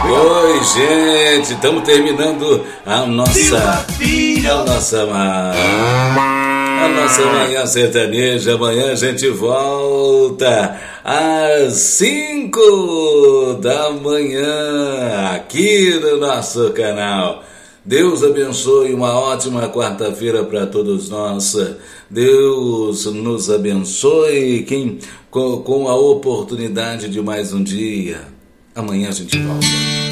Oi, gente, estamos terminando a nossa manhã sertaneja. Amanhã a gente volta às 5 da manhã aqui no nosso canal. Deus abençoe, uma ótima quarta-feira para todos nós. Deus nos abençoe com a oportunidade de mais um dia. Amanhã a gente volta.